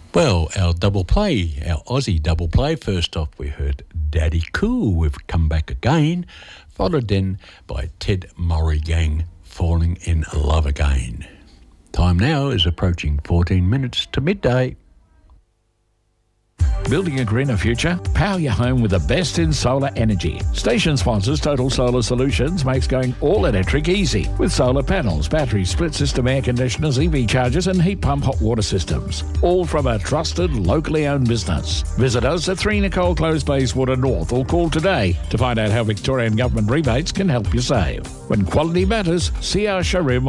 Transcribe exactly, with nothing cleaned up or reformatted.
Well, our double play, our Aussie double play, first off we heard Daddy Cool with Come Back Again, followed then by Ted Murray Gang, Falling in Love Again. Time now is approaching fourteen minutes to midday. Building a greener future? Power your home with the best in solar energy. Station sponsors Total Solar Solutions makes going all electric easy with solar panels, batteries, split system air conditioners, E V chargers and heat pump hot water systems. All from a trusted, locally owned business. Visit us at three Nicole Close, Bayswater North or call today to find out how Victorian government rebates can help you save. When quality matters, see our showroom